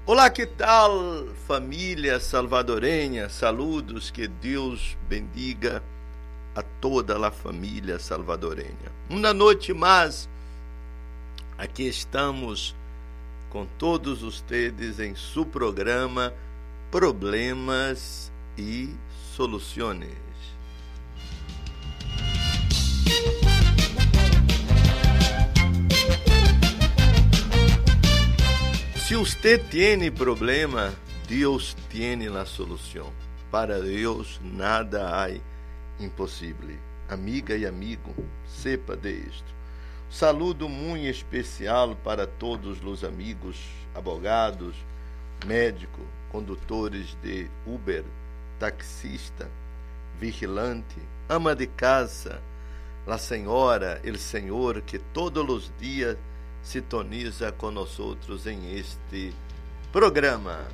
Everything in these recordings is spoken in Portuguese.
Olá, que tal, família salvadorenha? Saludos, que Deus bendiga a toda a família salvadorenha. Uma noite mais, aqui estamos com todos vocês em seu programa Problemas e Soluções. Se você tem problema, Deus tem a solução. Para Deus nada há impossível. Amiga e amigo, sepa de isto. Saludo muito especial para todos os amigos, advogados, médicos, condutores de Uber, taxista, vigilante, ama de casa, a senhora, el senhor que todos os dias sintoniza com nós em este programa.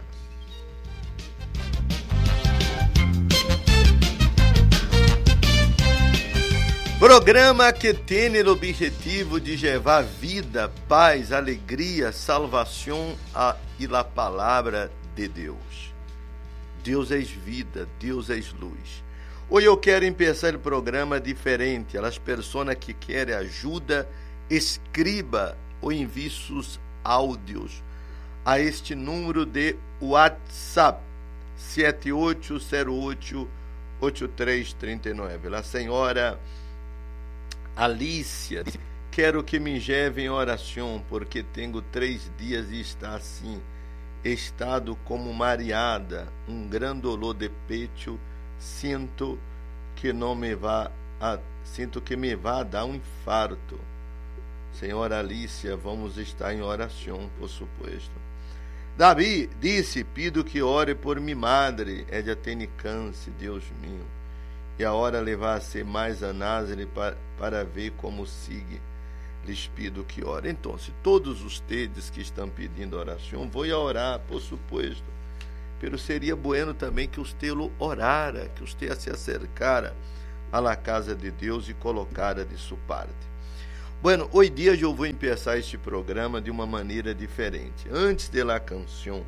Programa que tem o objetivo de levar vida, paz, alegria, salvação e a palavra de Deus. Deus é vida, Deus é luz. Hoje eu quero começar o programa diferente. As pessoas que querem ajuda, escreva ou envie seus áudios a este número de WhatsApp 7808-8339. A senhora Alicia, quero que me leve em oração, porque tenho 3 dias e está assim, estado como mareada, grande dolor de peito, sinto que me vai dar infarto. Senhora Alicia, vamos estar em oração, por suposto. Davi disse, pido que ore por minha madre, ela tem câncer, Deus meu. E a hora levar a ser mais anásile para ver como sigue. Lhes pido que ore. Então, se todos vocês que estão pedindo oração, vou orar, por suposto. Pero seria bueno também que você orara, que você se acercara à casa de Deus e colocara de sua parte. Bueno, hoje dia eu vou começar este programa de uma maneira diferente. Antes da canção,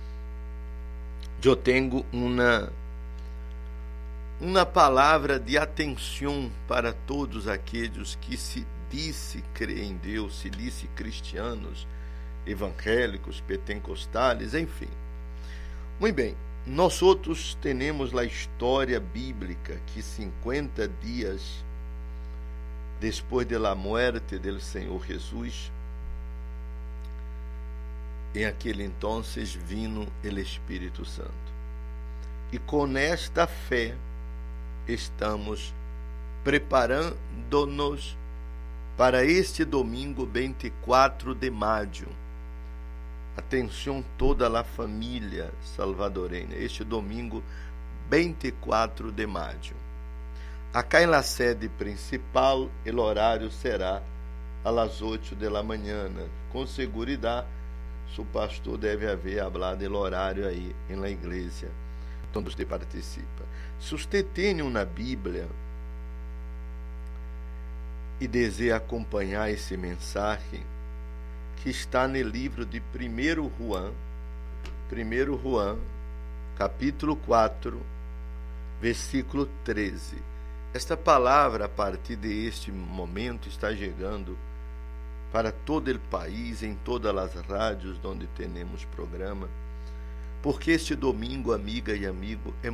eu tenho uma palavra de atenção para todos aqueles que se disse crer em Deus, se disse cristianos, evangélicos, pentecostais, enfim. Muito bem, nós outros temos a história bíblica que 50 dias depois da morte do Senhor Jesus, em aquele entonces vino o Espírito Santo. E com esta fé estamos preparando-nos para este domingo 24 de maio. Atenção toda a família salvadorenha, este domingo 24 de maio. Acá na sede principal, o horário será às 8 da manhã. Com segurança, o pastor deve haver falado o horário aí na igreja onde você participa. Se você tem uma Bíblia e deseja acompanhar esse mensagem, que está no livro de 1 Juan, capítulo 4, versículo 13. Esta palavra, a partir deste momento, está chegando para todo o país, em todas as rádios onde temos programa, porque este domingo, amiga e amigo, é